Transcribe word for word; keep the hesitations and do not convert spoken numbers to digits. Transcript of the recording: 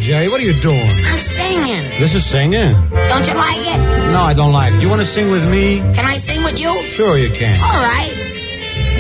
Jerry. What are you doing? I'm singing. This is singing? Don't you like it? No, I don't like it. You want to sing with me? Can I sing with you? Sure you can. All right.